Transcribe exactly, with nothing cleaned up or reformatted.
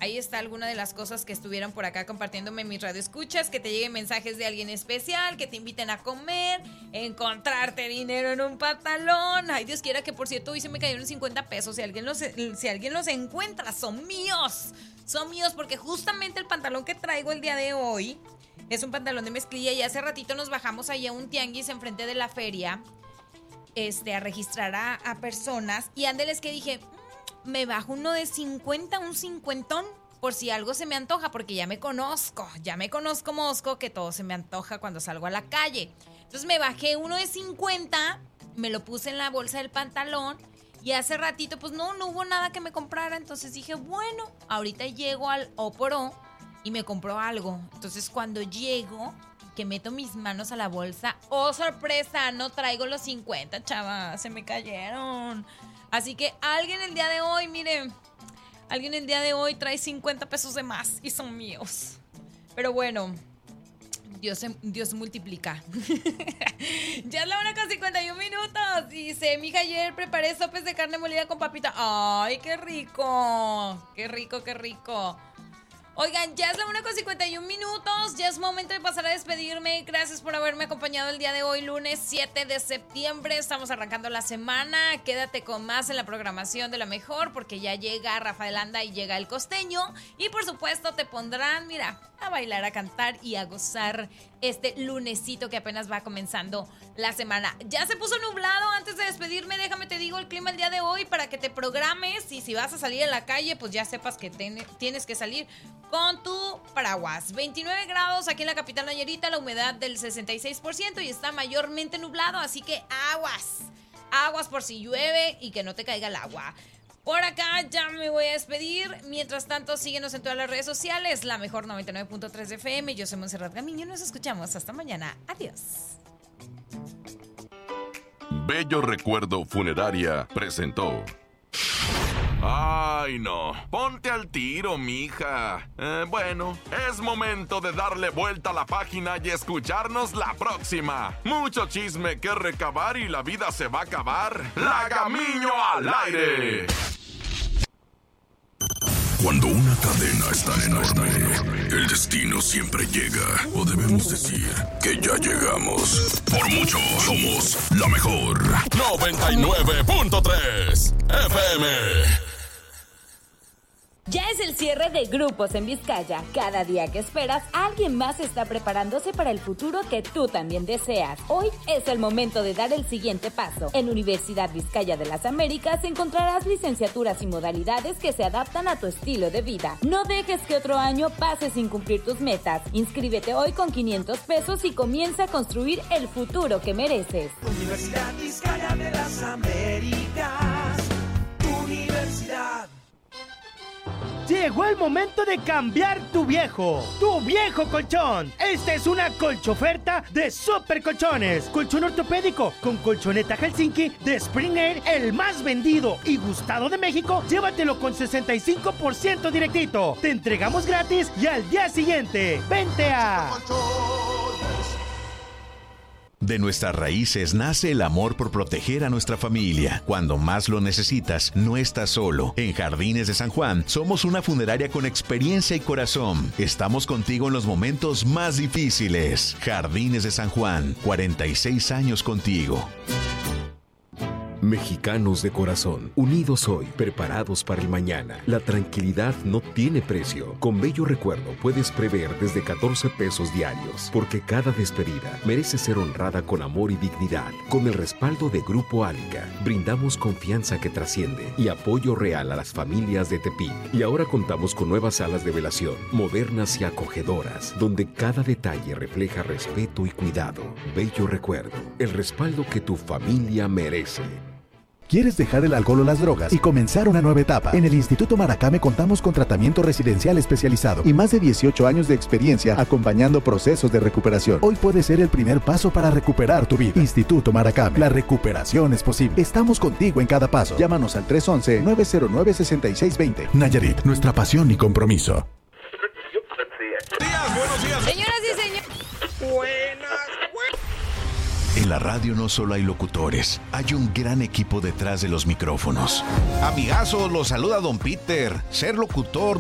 ahí está alguna de las cosas que estuvieron por acá compartiéndome en mis radioescuchas, que te lleguen mensajes de alguien especial, que te inviten a comer, encontrarte dinero en un pantalón. Ay, Dios quiera que, por cierto, hoy se me cayeron cincuenta pesos. Si alguien los, si alguien los encuentra, son míos. Son míos porque justamente el pantalón que traigo el día de hoy es un pantalón de mezclilla y hace ratito nos bajamos ahí a un tianguis enfrente de la feria este, a registrar a, a personas y ándeles que dije, mmm, me bajo uno de cincuenta, un cincuentón, por si algo se me antoja, porque ya me conozco, ya me conozco, mosco, que todo se me antoja cuando salgo a la calle. Entonces me bajé uno de cincuenta, me lo puse en la bolsa del pantalón y hace ratito pues no, no hubo nada que me comprara, entonces dije, bueno, ahorita llego al O por O y me compro algo. Entonces cuando llego, que meto mis manos a la bolsa, ¡oh, sorpresa! No traigo los cincuenta, chava, se me cayeron. Así que alguien el día de hoy, miren, alguien el día de hoy trae cincuenta pesos de más y son míos. Pero bueno, Dios, Dios multiplica. Ya es la una con cincuenta y un minutos. Dice, mija, ayer preparé sopes de carne molida con papita. ¡Ay, qué rico! ¡Qué rico, qué rico! Oigan, ya es la una con cincuenta y un minutos, ya es momento de pasar a despedirme. Gracias por haberme acompañado el día de hoy, lunes siete de septiembre. Estamos arrancando la semana. Quédate con más en la programación de La Mejor, porque ya llega Rafael Anda y llega El Costeño. Y por supuesto te pondrán, mira, a bailar, a cantar y a gozar este lunesito que apenas va comenzando la semana. Ya se puso nublado. Antes de despedirme, déjame te digo el clima el día de hoy para que te programes. Y si vas a salir a la calle, pues ya sepas que ten, tienes que salir con tu paraguas. veintinueve grados aquí en la capital Nayarita, la humedad del sesenta y seis por ciento y está mayormente nublado, así que aguas, aguas por si llueve y que no te caiga el agua. Por acá ya me voy a despedir. Mientras tanto, síguenos en todas las redes sociales, La Mejor noventa y nueve punto tres F M. Yo soy Montserrat Gamiño, nos escuchamos hasta mañana. Adiós. Bello Recuerdo Funeraria presentó. Ay, no. Ponte al tiro, mija. Eh, bueno, es momento de darle vuelta a la página y escucharnos la próxima. Mucho chisme que recabar y la vida se va a acabar. ¡La Gamiño al aire! Cuando una cadena es tan enorme, el destino siempre llega. O debemos decir que ya llegamos. Por mucho, somos la mejor. noventa y nueve punto tres F M. Ya es el cierre de grupos en Vizcaya. Cada día que esperas, alguien más está preparándose para el futuro que tú también deseas. Hoy es el momento de dar el siguiente paso. En Universidad Vizcaya de las Américas encontrarás licenciaturas y modalidades que se adaptan a tu estilo de vida. No dejes que otro año pase sin cumplir tus metas. Inscríbete hoy con quinientos pesos y comienza a construir el futuro que mereces. Universidad Vizcaya de las Américas. Universidad. Llegó el momento de cambiar tu viejo, tu viejo colchón. Esta es una colchoferta de Super Colchones. Colchón ortopédico con colchoneta Helsinki de Spring Air, el más vendido y gustado de México. Llévatelo con sesenta y cinco por ciento directito. Te entregamos gratis y al día siguiente. Vente a... De nuestras raíces nace el amor por proteger a nuestra familia. Cuando más lo necesitas, no estás solo. En Jardines de San Juan, somos una funeraria con experiencia y corazón. Estamos contigo en los momentos más difíciles. Jardines de San Juan, cuarenta y seis años contigo. Mexicanos de corazón, unidos hoy, preparados para el mañana. La tranquilidad no tiene precio. Con Bello Recuerdo puedes prever desde catorce pesos diarios, porque cada despedida merece ser honrada con amor y dignidad. Con el respaldo de Grupo Álica, brindamos confianza que trasciende y apoyo real a las familias de Tepic. Y ahora contamos con nuevas salas de velación, modernas y acogedoras, donde cada detalle refleja respeto y cuidado. Bello Recuerdo, el respaldo que tu familia merece. ¿Quieres dejar el alcohol o las drogas y comenzar una nueva etapa? En el Instituto Maracame contamos con tratamiento residencial especializado y más de dieciocho años de experiencia acompañando procesos de recuperación. Hoy puede ser el primer paso para recuperar tu vida. Instituto Maracame, la recuperación es posible. Estamos contigo en cada paso. Llámanos al tres once, nueve cero nueve, seis seis dos cero. Nayarit, nuestra pasión y compromiso. Días, buenos días. Señoras y señores. Buenas, buenas. En la radio no solo hay locutores, hay un gran equipo detrás de los micrófonos. Amigazo, lo saluda Don Peter. Ser locutor